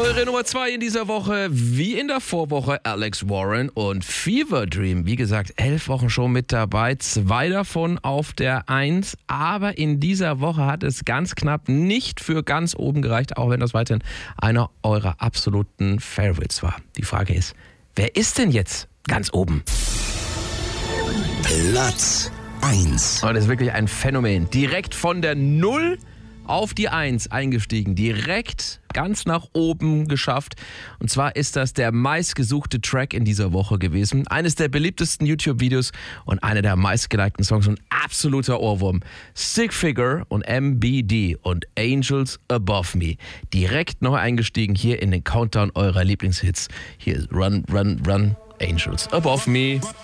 Eure Nummer 2 in dieser Woche, wie in der Vorwoche, Alex Warren und Fever Dream. Wie gesagt, 11 Wochen schon mit dabei, 2 davon auf der 1. Aber in dieser Woche hat es ganz knapp nicht für ganz oben gereicht, auch wenn das weiterhin einer eurer absoluten Favorites war. Die Frage ist, wer ist denn jetzt ganz oben? Platz 1. Und das ist wirklich ein Phänomen. Direkt von der 0 auf die 1 eingestiegen, direkt ganz nach oben geschafft. Und zwar ist das der meistgesuchte Track in dieser Woche gewesen. Eines der beliebtesten YouTube-Videos und einer der meistgelikten Songs und absoluter Ohrwurm. Stick Figure und MBD und Angels Above Me. Direkt neu eingestiegen hier in den Countdown eurer Lieblingshits. Hier ist Run, Run, Run, Angels Above Me.